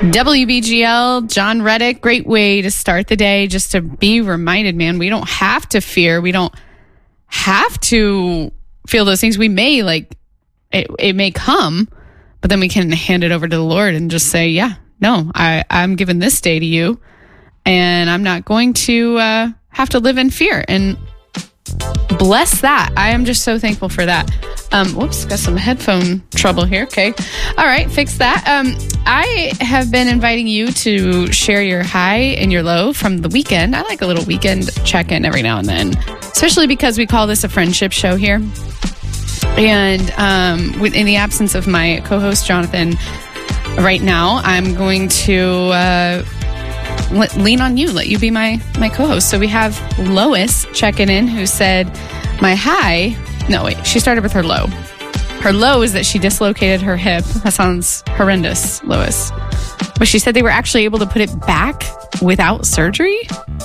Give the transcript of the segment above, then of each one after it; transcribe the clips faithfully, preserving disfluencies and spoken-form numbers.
W B G L, John Reddick, great way to start the day, just to be reminded, man, we don't have to fear. We don't have to feel those things. We may, like, it, it may come, but then we can hand it over to the Lord and just say, yeah, no, I, I'm giving this day to you, and I'm not going to uh, have to live in fear. And bless that. I am just so thankful for that. Um, whoops, got some headphone trouble here. Okay. All right, fix that. Um, I have been inviting you to share your high and your low from the weekend. I like a little weekend check-in every now and then, especially because we call this a friendship show here. And um, in the absence of my co-host, Jonathan, right now, I'm going to uh, let, lean on you, let you be my, my co-host. So we have Lois checking in, who said, my high... No, wait, she started with her low. Her low is that she dislocated her hip. That sounds horrendous, Lois. But she said they were actually able to put it back without surgery?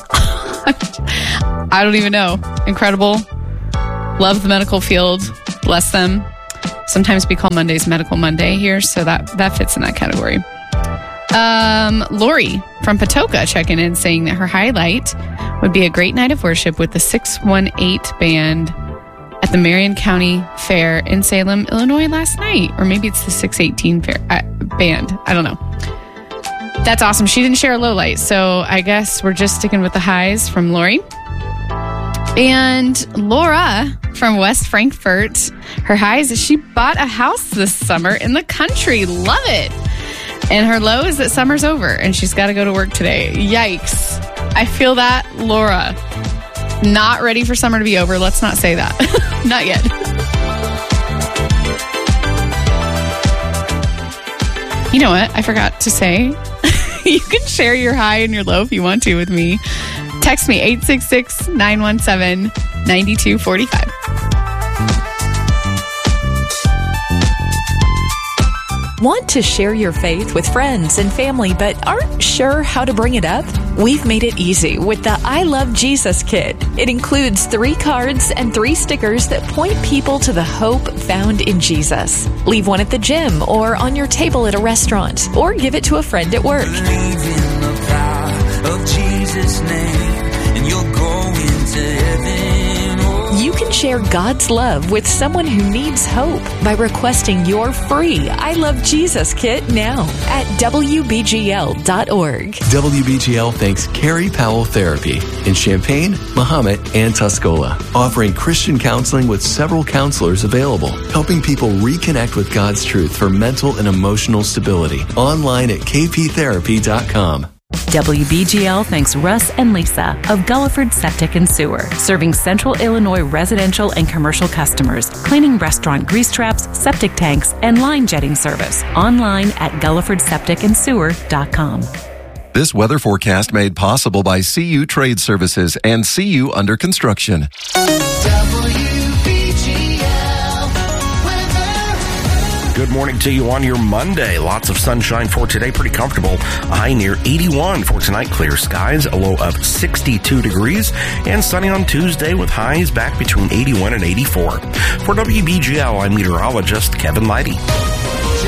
I don't even know. Incredible. Love the medical field. Bless them. Sometimes we call Mondays Medical Monday here, so that, that fits in that category. Um, Lori from Patoka checking in, saying that her highlight would be a great night of worship with the six one eight band at the Marion County Fair in Salem, Illinois last night. Or maybe it's the six eighteen fair uh, band. I don't know. That's awesome. She didn't share a low light, so I guess we're just sticking with the highs from Lori. And Laura from West Frankfort, her highs is she bought a house this summer in the country. Love it. And her low is that summer's over and she's got to go to work today. Yikes. I feel that, Laura. Not ready for summer to be over. Let's not say that. Not yet. You know what? I forgot to say. You can share your high and your low if you want to with me. Text me eight six six, nine one seven, nine two four five. Want to share your faith with friends and family but aren't sure how to bring it up? We've made it easy with the I Love Jesus Kit. It includes three cards and three stickers that point people to the hope found in Jesus. Leave one at the gym or on your table at a restaurant, or give it to a friend at work. Believe in the power of Jesus' name, and you'll go into heaven. You can share God's love with someone who needs hope by requesting your free I Love Jesus Kit now at W B G L dot org. W B G L thanks Carrie Powell Therapy in Champaign, Mahomet, and Tuscola, offering Christian counseling with several counselors available, helping people reconnect with God's truth for mental and emotional stability. Online at k p therapy dot com. W B G L thanks Russ and Lisa of Gulliford Septic and Sewer, serving Central Illinois residential and commercial customers, cleaning restaurant grease traps, septic tanks, and line jetting service. Online at gulliford septic and sewer dot com. This weather forecast made possible by C U Trade Services and C U Under Construction. Good morning to you on your Monday. Lots of sunshine for today. Pretty comfortable. A high near eighty-one for tonight. Clear skies. A low of sixty-two degrees. And sunny on Tuesday with highs back between eighty-one and eighty-four. For W B G L, I'm meteorologist Kevin Leidy.